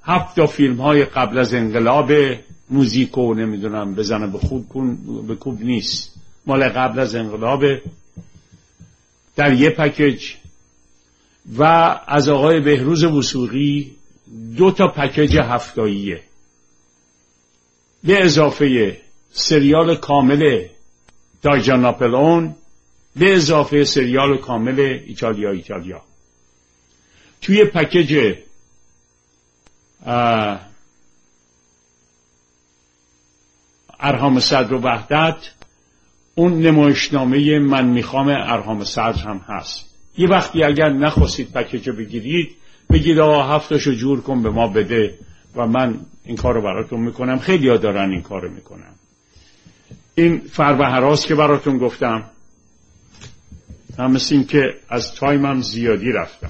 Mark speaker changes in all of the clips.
Speaker 1: 7 فیلم های قبل از انقلاب، موزیکو نمیدونم بزنه به کوب نیست، مال قبل از انقلاب در یه پکیج، و از آقای بهروز وثوقی 2 پکیج هفتاییه به اضافه سریال کامل دایجان ناپلئون، به اضافه سریال کامل ایتالیا. توی پکیج ارهام صدر و وحدت اون نمایشنامه من میخوام ارهام صدر هم هست. یه وقتی اگر نخواستید پکیج بگیرید، بگید آقا 7 جور کن به ما بده و من این کار رو براتون میکنم. خیلی ها دارن این کار رو میکنن. این فربهراست که براتون گفتم. من مثل این که از تایمم زیادی رفتم.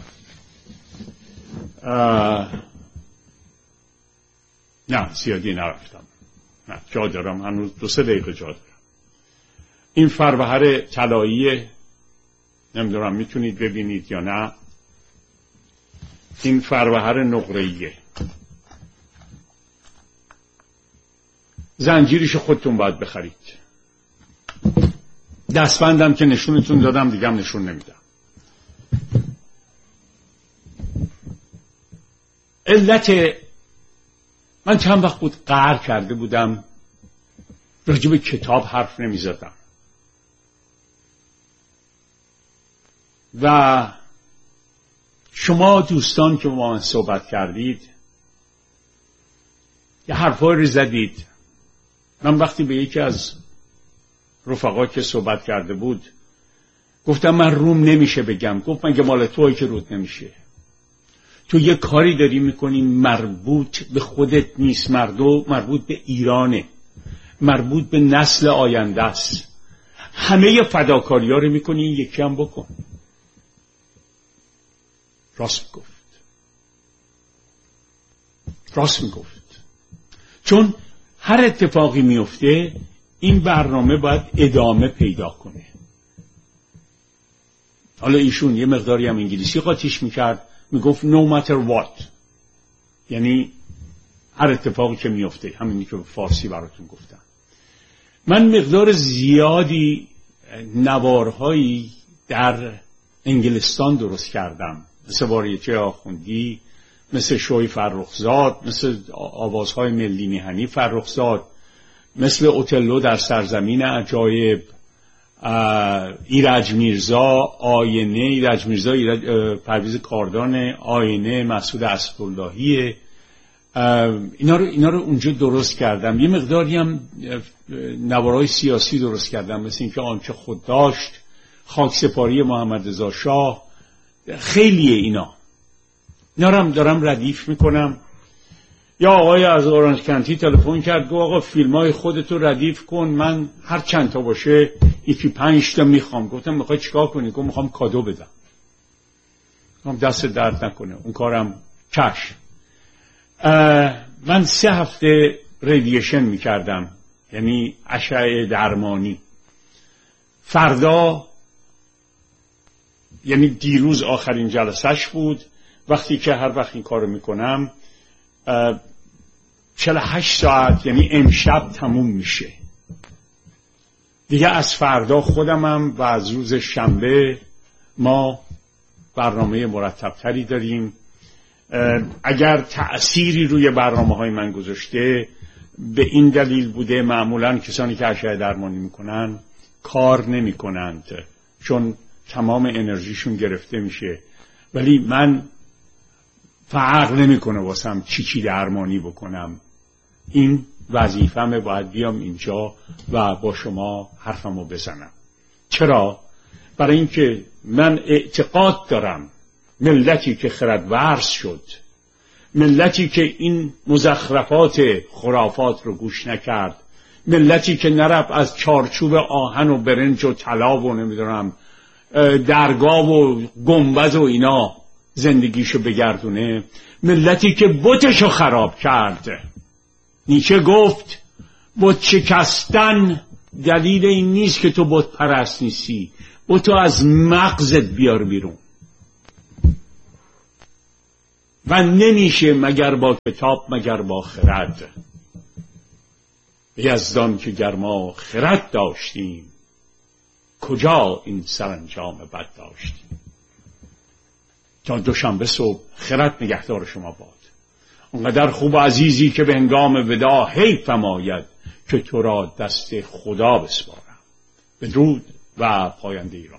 Speaker 1: نه زیادی نرفتم، نه جا دارم، هنوز 2-3 دقیقه جا دارم. این فربهر طلاییه، نمیدونم میتونید ببینید یا نه. این فربهر نقره‌ایه، زنجیرش خودتون باید بخرید. دستبندم که نشونتون دادم دیگه هم نشون نمیدم. علت من چند وقت بود قهر کرده بودم راجع به کتاب حرف نمیزدم و شما دوستان که با من صحبت کردید یه حرفایی رو زدید. من وقتی به یکی از رفقا که صحبت کرده بود گفتم من روم نمیشه بگم. گفت مگه مال تویی که رود نمیشه؟ تو یه کاری داری میکنی مربوط به خودت نیست، مربوط به ایرانه، مربوط به نسل آینده است. همه فداکاری ها رو میکنی، یکی هم بکن. راست میگفت. چون هر اتفاقی میفته این برنامه باید ادامه پیدا کنه. حالا ایشون یه مقداری هم انگلیسی قاطیش میکرد، میگفت no matter what، یعنی هر اتفاقی که میفته، همینی که فارسی براتون گفتم. من مقدار زیادی نوارهایی در انگلستان درست کردم، مثل واریته آخوندی، مثل شوی فرخزاد، مثل آوازهای ملی میهنی فرخزاد، مثل اوتلو در سرزمین عجایب، ایرج میرزا، آینه، ایرج میرزا پرویز کاردان، آینه مسعود اسداللهی، اینا رو اونجا درست کردم. یه مقداری هم نوارهای سیاسی درست کردم، مثل اینکه آنچه خود داشت، خاکسپاری محمد رضا شاه، خیلیه اینا رو هم دارم ردیف میکنم. یا آقای از اورنج کنتی تلفن کرد گفت آقا فیلمای خودتو ردیف کن، من هر چند تا باشه 5 تا میخوام. گفتم میخوای چیکار کنی؟ گفت میخوام کادو بدم. گفتم دست درد نکنه، اون کارم کش. من 3 هفته ریدیشن میکردم، یعنی اشعه درمانی. فردا یعنی دیروز آخرین جلسش بود. وقتی که هر وقت این کارو میکنم 48 ساعت یعنی امشب تموم میشه دیگه. از فردا خودمم و از روز شنبه ما برنامه مرتبتری داریم. اگر تأثیری روی برنامه‌های من گذاشته به این دلیل بوده معمولاً کسانی که اشعه درمانی میکنن کار نمیکنند چون تمام انرژیشون گرفته میشه، ولی من فرق نمیکنه واسم چی درمانی بکنم. این وظیفه‌مه، باید بیام اینجا و با شما حرفمو بزنم. چرا؟ برای اینکه من اعتقاد دارم ملتی که خردورز شد، ملتی که این مزخرفات خرافات رو گوش نکرد، ملتی که نرفت از چارچوب آهن و برنج و طلا و نمیدونم درگاه و گنبد و اینا زندگیشو بگردونه، ملتی که بتشو خراب کرد. نیچه گفت بت شکستن دلیل این نیست که تو بت پرست نیستی، بتو از مغزت بیار بیرون. و نمیشه مگر با کتاب مگر با خرد. یزدان که گر ما خرد داشتیم، کجا این سرانجام بد داشتیم. تا دوشنبه صبح خرد نگهدار شما باد. اونقدر خوب و عزیزی که به هنگام وداع حیفم آید که تو را دست خدا بسپارم. بدرود و پاینده ایران.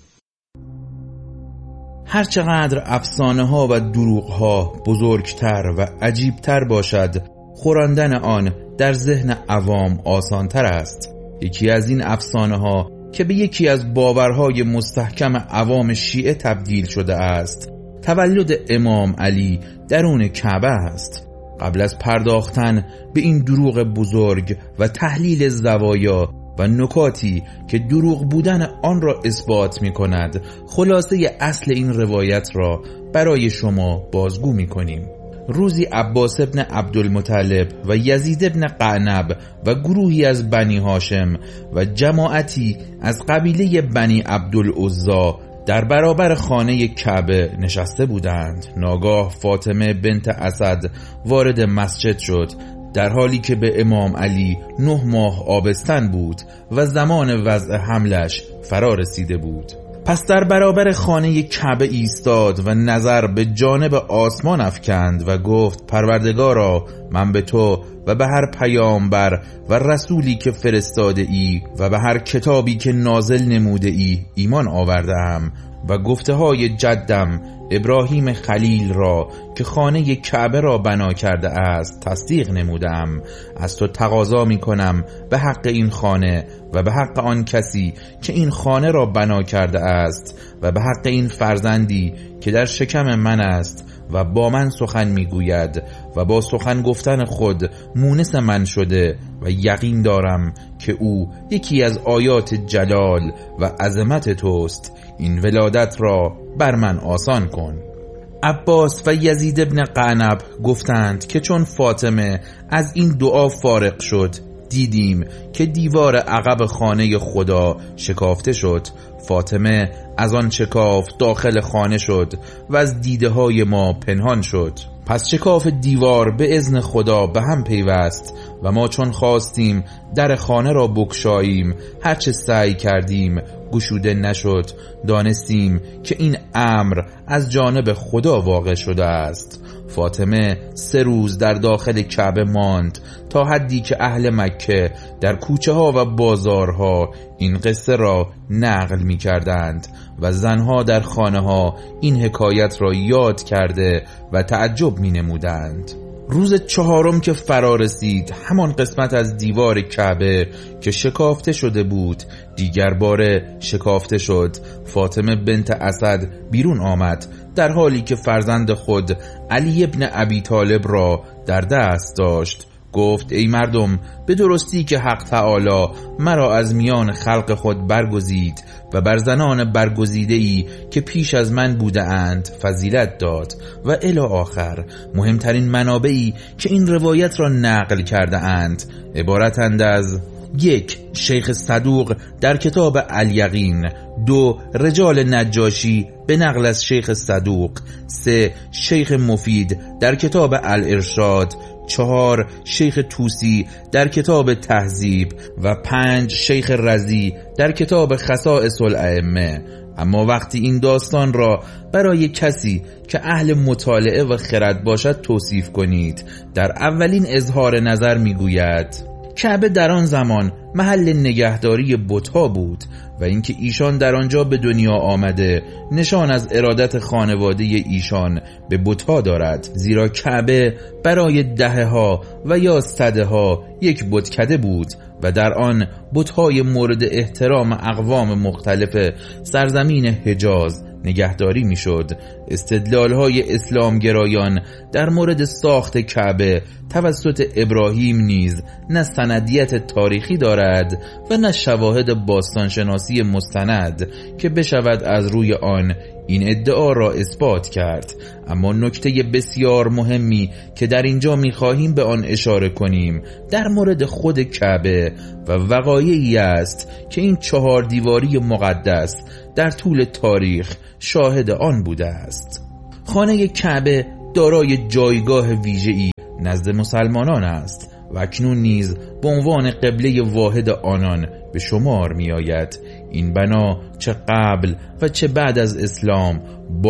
Speaker 2: هرچقدر افسانه ها و دروغ ها بزرگتر و عجیبتر باشد، خوراندن آن در ذهن عوام آسانتر است. یکی از این افسانه ها که به یکی از باورهای مستحکم عوام شیعه تبدیل شده است، تولد امام علی درون کعبه است. قبل از پرداختن به این دروغ بزرگ و تحلیل زوایا و نکاتی که دروغ بودن آن را اثبات می کند، خلاصه اصل این روایت را برای شما بازگو می کنیم. روزی عباس ابن عبدالمطلب و یزید ابن قعنب و گروهی از بنی هاشم و جماعتی از قبیله بنی عبدالعزا در برابر خانه کعبه نشسته بودند. ناگاه فاطمه بنت اسد وارد مسجد شد، در حالی که به امام علی 9 ماه آبستن بود و زمان وضع حملش فرا رسیده بود. پس در برابر خانه کعبه ایستاد و نظر به جانب آسمان افکند و گفت: پروردگارا، من به تو و به هر پیامبر و رسولی که فرستاده ای و به هر کتابی که نازل نموده ای ایمان آوردم و گفته های جدم ابراهیم خلیل را که خانه کعبه را بنا کرده است تصدیق نمودم. از تو تقاضا می کنم به حق این خانه و به حق آن کسی که این خانه را بنا کرده است و به حق این فرزندی که در شکم من است و با من سخن می گوید و با سخن گفتن خود مونس من شده و یقین دارم که او یکی از آیات جلال و عظمت توست، این ولادت را بر من آسان کن. عباس و یزید ابن قعنب گفتند که چون فاطمه از این دعا فارغ شد، دیدیم که دیوار عقب خانه خدا شکافته شد. فاطمه از آن شکاف داخل خانه شد و از دیده های ما پنهان شد. پس شکاف دیوار به اذن خدا به هم پیوست و ما چون خواستیم در خانه را بگشاییم، هرچه سعی کردیم گشوده نشد. دانستیم که این امر از جانب خدا واقع شده است. فاطمه 3 روز در داخل کعبه ماند تا حدی که اهل مکه در کوچه ها و بازارها این قصه را نقل می کردند و زنها در خانه ها این حکایت را یاد کرده و تعجب می نمودند. روز 4 که فرا رسید، همان قسمت از دیوار کعبه که شکافته شده بود دیگر باره شکافته شد. فاطمه بنت اسد بیرون آمد در حالی که فرزند خود علی ابن ابی طالب را در دست داشت. گفت: ای مردم، به درستی که حق تعالی مرا از میان خلق خود برگزید و بر زنان برگزیده‌ای که پیش از من بوده اند فضیلت داد. و الی آخر. مهمترین منابعی که این روایت را نقل کرده اند عبارتند از: 1. شیخ صدوق در کتاب الیقین. 2. رجال نجاشی به نقل از شیخ صدوق. 3. شیخ مفید در کتاب الارشاد. 4. شیخ توسی در کتاب تهذیب و 5. شیخ رضی در کتاب خصائص الائمه. اما وقتی این داستان را برای کسی که اهل مطالعه و خرد باشد توصیف کنید، در اولین اظهار نظر میگوید کعبه در آن زمان محل نگهداری بت‌ها بود و اینکه ایشان در آنجا به دنیا آمده نشان از ارادت خانواده ایشان به بت‌ها دارد، زیرا کعبه برای دهه‌ها و یا صدها یک بتکده بود و در آن بت‌های مورد احترام اقوام مختلف سرزمین حجاز نگهداری میشد. استدلال‌های اسلامگرایان در مورد ساخت کعبه توسط ابراهیم نیز نه سندیت تاریخی دارد و نه شواهد باستانشناسی مستند که بشود از روی آن این ادعا را اثبات کرد. اما نکته بسیار مهمی که در اینجا می‌خواهیم به آن اشاره کنیم در مورد خود کعبه و وقایعی است که این 4 دیواری مقدس در طول تاریخ شاهد آن بوده است. خانه کعبه دارای جایگاه ویژه‌ای نزد مسلمانان است و اکنون نیز به عنوان قبله واحد آنان به شمار می آید. این بنا چه قبل و چه بعد از اسلام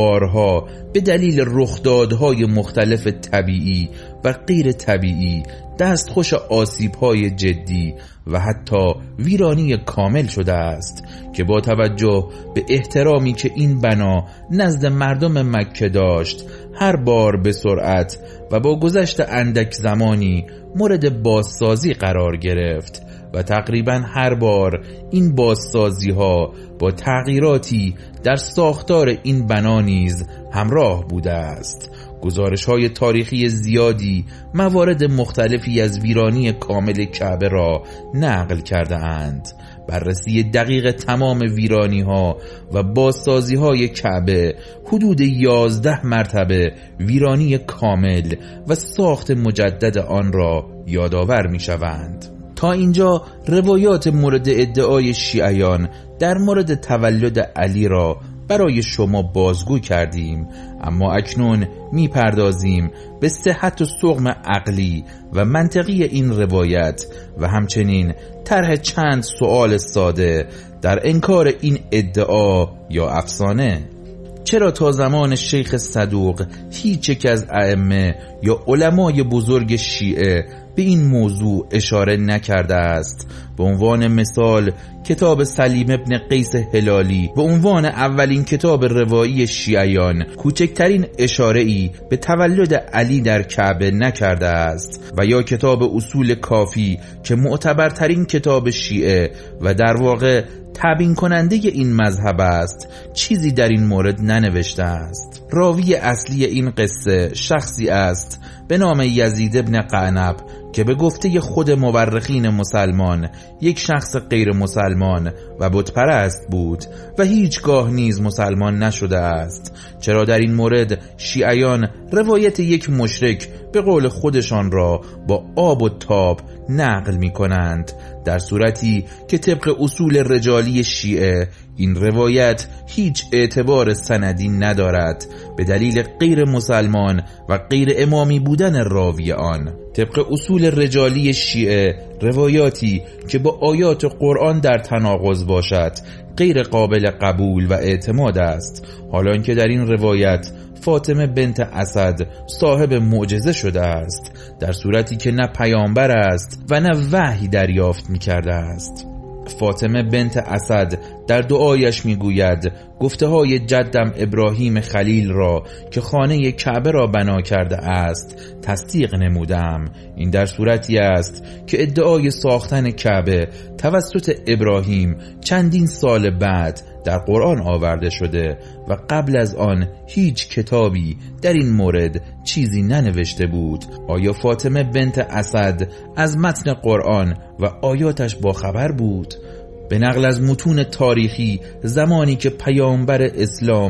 Speaker 2: بارها به دلیل رخدادهای مختلف طبیعی و غیر طبیعی دستخوش آسیب‌های جدی و حتی ویرانی کامل شده است که با توجه به احترامی که این بنا نزد مردم مکه داشت، هر بار به سرعت و با گذشت اندک زمانی مورد بازسازی قرار گرفت و تقریبا هر بار این بازسازی ها با تغییراتی در ساختار این بنا نیز همراه بوده است. گزارش های تاریخی زیادی موارد مختلفی از ویرانی کامل کعبه را نقل کرده اند. بررسی دقیق تمام ویرانی ها و بازسازی های کعبه حدود 11 مرتبه ویرانی کامل و ساخت مجدد آن را یادآور می شوند. تا اینجا روایات مورد ادعای شیعیان در مورد تولد علی را برای شما بازگو کردیم، اما اکنون میپردازیم به صحت و سقم عقلی و منطقی این روایت و همچنین طرح چند سوال ساده در انکار این ادعا یا افسانه. چرا تا زمان شیخ صدوق هیچ یک از ائمه یا علمای بزرگ شیعه به این موضوع اشاره نکرده است؟ به عنوان مثال کتاب سلیم ابن قیس هلالی به عنوان اولین کتاب روایی شیعیان کوچکترین اشاره‌ای به تولد علی در کعبه نکرده است، و یا کتاب اصول کافی که معتبرترین کتاب شیعه و در واقع تبیین کننده این مذهب است چیزی در این مورد ننوشته است. راوی اصلی این قصه شخصی است به نام یزید ابن قعنب که به گفته خود مورخین مسلمان یک شخص غیر مسلمان و بت پرست بود و هیچگاه نیز مسلمان نشده است، چرا در این مورد شیعیان روایت یک مشرک به قول خودشان را با آب و تاب نقل می کنند، در صورتی که طبق اصول رجالی شیعه این روایت هیچ اعتبار سندی ندارد به دلیل غیر مسلمان و غیر امامی بودن راوی آن. طبق اصول رجالی شیعه روایاتی که با آیات قرآن در تناقض باشد غیر قابل قبول و اعتماد است، حالان که در این روایت فاطمه بنت اسد صاحب معجزه شده است، در صورتی که نه پیامبر است و نه وحی دریافت می کرده است. فاطمه بنت اسد در دعایش میگوید گفته های جدم ابراهیم خلیل را که خانه کعبه را بنا کرده است تصدیق نمودم. این در صورتی است که ادعای ساختن کعبه توسط ابراهیم چندین سال بعد در قرآن آورده شده و قبل از آن هیچ کتابی در این مورد چیزی ننوشته بود. آیا فاطمه بنت اسد از متن قرآن و آیاتش باخبر بود؟ به نقل از متون تاریخی زمانی که پیامبر اسلام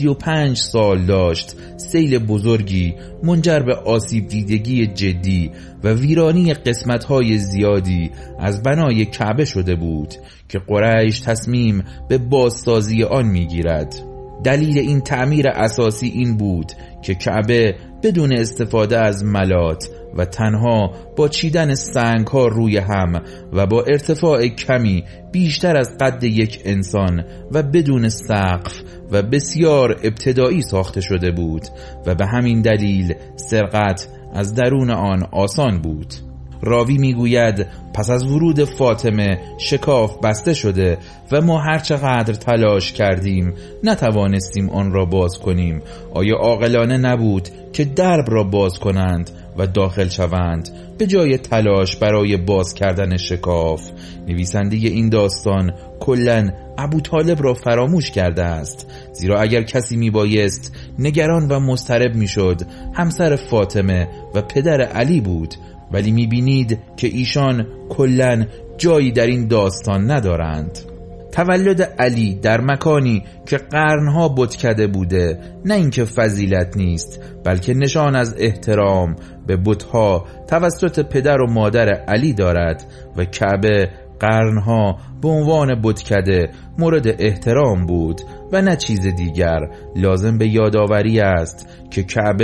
Speaker 2: 35 سال داشت، سیل بزرگی منجر به آسیب دیدگی جدی و ویرانی قسمت‌های زیادی از بنای کعبه شده بود که قریش تصمیم به بازسازی آن می‌گیرد. دلیل این تعمیر اساسی این بود که کعبه بدون استفاده از ملات و تنها با چیدن سنگ‌ها روی هم و با ارتفاع کمی بیشتر از قد یک انسان و بدون سقف و بسیار ابتدایی ساخته شده بود و به همین دلیل سرقت از درون آن آسان بود. راوی میگوید پس از ورود فاطمه شکاف بسته شده و ما هرچقدر تلاش کردیم نتوانستیم آن را باز کنیم. آیا عاقلانه نبود که درب را باز کنند و داخل شوند به جای تلاش برای باز کردن شکاف؟ نویسنده این داستان کلاً ابو طالب را فراموش کرده است، زیرا اگر کسی میبایست نگران و مضطرب میشد همسر فاطمه و پدر علی بود، ولی میبینید که ایشان کلاً جایی در این داستان ندارند. تولد علی در مکانی که قرنها بتکده بوده نه اینکه فضیلت نیست، بلکه نشان از احترام به بتها توسط پدر و مادر علی دارد و کعبه قرنها به عنوان بتکده مورد احترام بود و نه چیز دیگر. لازم به یادآوری است که کعبه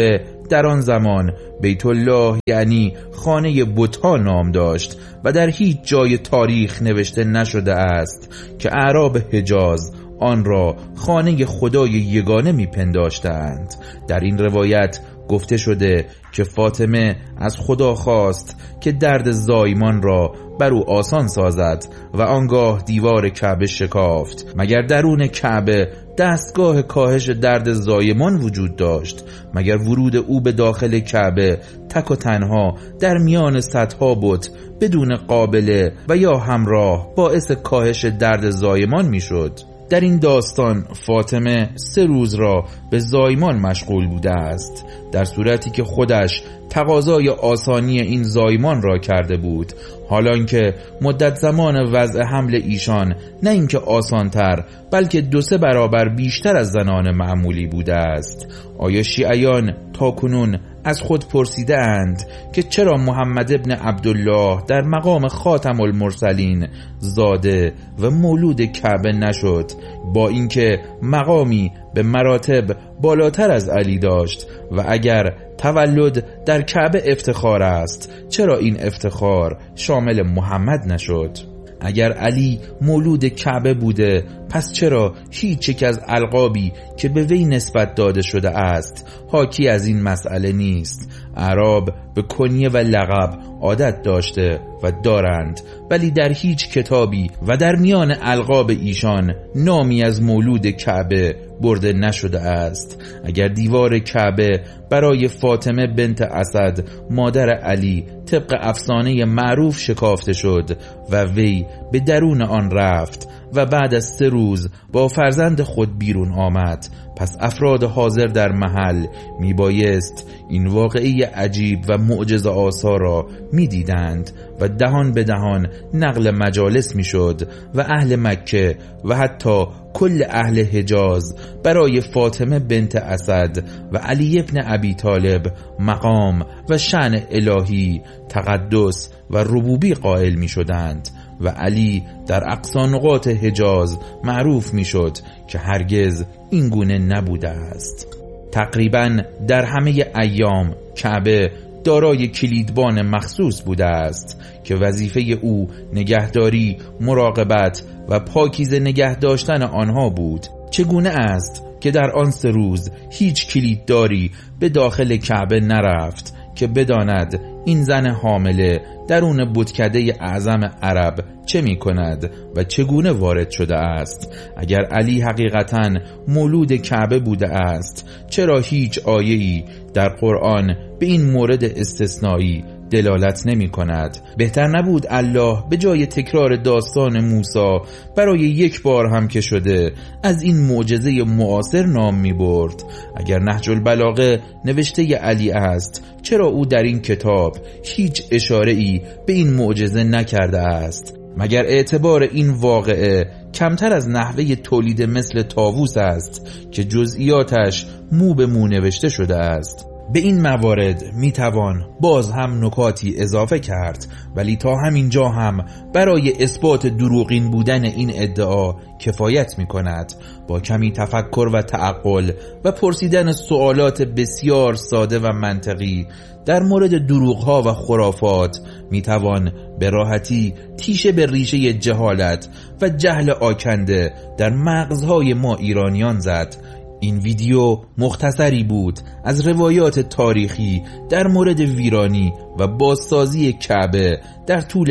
Speaker 2: در آن زمان بیت الله یعنی خانه بت‌ها نام داشت و در هیچ جای تاریخ نوشته نشده است که اعراب حجاز آن را خانه خدای یگانه میپنداشتند. در این روایت گفته شده که فاطمه از خدا خواست که درد زایمان را بر او آسان سازد و آنگاه دیوار کعبه شکافت. مگر درون کعبه دستگاه کاهش درد زایمان وجود داشت؟ مگر ورود او به داخل کعبه تک و تنها در میان صدها بت بدون قابله و یا همراه باعث کاهش درد زایمان میشد؟ در این داستان فاطمه 3 روز را به زایمان مشغول بوده است، در صورتی که خودش تقاضای آسانی این زایمان را کرده بود، حالان که مدت زمان وضع حمل ایشان نه اینکه آسانتر بلکه 2-3 برابر بیشتر از زنان معمولی بوده است. آیا شیعیان تاکنون از خود پرسیده اند که چرا محمد ابن عبدالله در مقام خاتم المرسلین زاده و مولود کعبه نشد، با اینکه مقامی به مراتب بالاتر از علی داشت؟ و اگر تولد در کعبه افتخار است، چرا این افتخار شامل محمد نشد؟ اگر علی مولود کعبه بوده، پس چرا هیچ یک از القابی که به وی نسبت داده شده است حاکی از این مسئله نیست؟ اعراب به کنیه و لقب عادت داشته و دارند، ولی در هیچ کتابی و در میان القاب ایشان نامی از مولود کعبه برده نشده است. اگر دیوار کعبه برای فاطمه بنت اسد مادر علی طبق افسانه معروف شکافته شد و وی به درون آن رفت و بعد از 3 روز با فرزند خود بیرون آمد، پس افراد حاضر در محل میبایست این واقعی عجیب و معجزه آسا را میدیدند و دهان به دهان نقل مجالس میشد و اهل مکه و حتی کل اهل حجاز برای فاطمه بنت اسد و علی ابن ابی طالب مقام و شأن الهی، تقدس و ربوبی قائل می شدند و علی در اقصی نقاط حجاز معروف می شد که هرگز این گونه نبوده است. تقریبا در همه ایام کعبه دارای کلیدبان مخصوص بوده است که وظیفه او نگهداری، مراقبت و پاکیزه نگه داشتن آنها بود. چگونه است که در آن 3 روز هیچ کلیدداری به داخل کعبه نرفت که بداند این زن حامله درون بتکده اعظم عرب چه می کند و چگونه وارد شده است؟ اگر علی حقیقتاً مولود کعبه بوده است، چرا هیچ آیه‌ای در قرآن به این مورد استثنایی دلالت نمی کند؟ بهتر نبود الله به جای تکرار داستان موسی برای 1 بار هم که شده از این معجزه معاصر نام می برد؟ اگر نهج البلاغه نوشته علی است، چرا او در این کتاب هیچ اشاره‌ای به این معجزه نکرده است؟ مگر اعتبار این واقعه کمتر از نحوه تولید مثل طاووس است که جزئیاتش مو به مو نوشته شده است؟ به این موارد میتوان باز هم نکاتی اضافه کرد، ولی تا همینجا هم برای اثبات دروغین بودن این ادعا کفایت میکند. با کمی تفکر و تعقل و پرسیدن سوالات بسیار ساده و منطقی در مورد دروغها و خرافات میتوان به راحتی تیشه به ریشه جهالت و جهل آکنده در مغزهای ما ایرانیان زد. این ویدیو مختصری بود از روایات تاریخی در مورد ویرانی و بازسازی کعبه در طول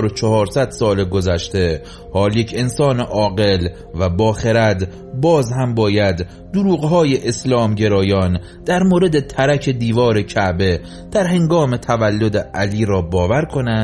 Speaker 2: 1400 سال گذشته. حال یک انسان عاقل و باخرد باز هم باید دروغهای اسلام گرایان در مورد ترک دیوار کعبه در هنگام تولد علی را باور کند